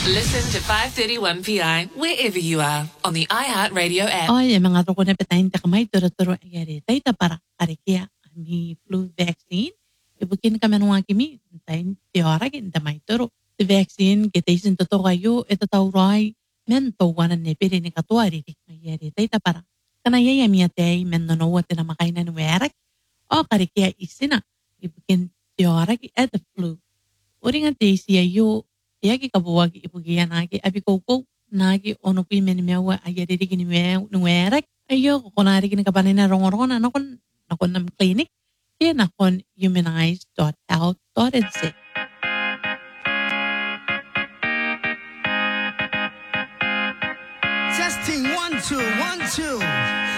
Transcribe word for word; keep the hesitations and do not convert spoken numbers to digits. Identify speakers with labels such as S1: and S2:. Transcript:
S1: Listen to five thirty-one P I wherever you are on the iHeartRadio app.
S2: Oye, mga roko na petahin ta kamay turo-turo agari. Tay ta para karikia mi flu vaccine. Ibukin kami nung kimi tay tiora kin damay turo. The vaccine kita isin to kayo ito tawray men to wana ne pere ni katuari dik agari. Tay ta para kana yaya mi tay men no no na makainan werak. O karikia isina ibukin tiora ki at the flu. Uri nga tay siya yo yaki kabuwag ipugiya nagi abi koko nagi ono pi men mewa agari dik ni mewa nuwerak ayo ko kunari kin kapanin na rongoron ano kon nakon nam clinic kaya nakon humanize dot health dot n z.
S3: Testing one two one two.